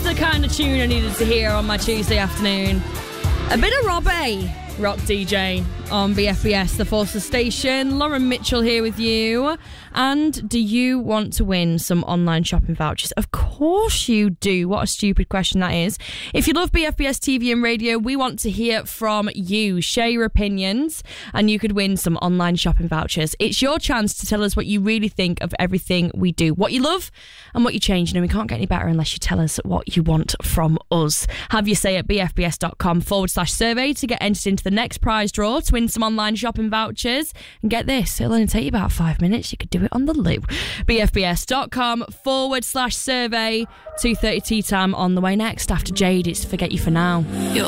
the kind of tune I needed to hear on my Tuesday afternoon. A bit of Robbie, rock DJ on BFBS, the Forces Station. Lauren Mitchell here with you. And do you want to win some online shopping vouchers? Of course you do. What a stupid question that is. If you love BFBS TV and radio, we want to hear from you. Share your opinions and you could win some online shopping vouchers. It's your chance to tell us what you really think of everything we do, what you love and what you change. We can't get any better unless you tell us what you want from us. Have your say at bfbs.com/survey to get entered into the next prize draw to win some online shopping vouchers. And get this, it'll only take you about 5 minutes. You could do it on the loo. bfbs.com/survey. 2:30 tea time on the way next. After Jade, it's Forget You For Now. You're